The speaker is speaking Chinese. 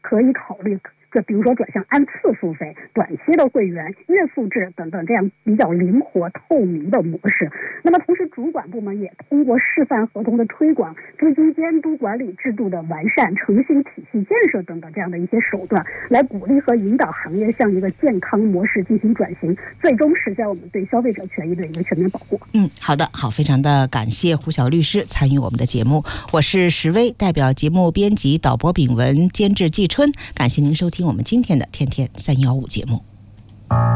可以考虑这比如说转向按次付费、短期的会员、月付制等等这样比较灵活透明的模式。那么同时主管部门也通过示范合同的推广、资金监督管理制度的完善、诚信体系建设等等这样的一些手段，来鼓励和引导行业向一个健康模式进行转型，最终实现我们对消费者权益的一个全面保护。 好的，好，非常的感谢胡晓律师参与我们的节目，我是石薇，代表节目编辑、导播秉文、监制季春，感谢您收听我们今天的天天315节目。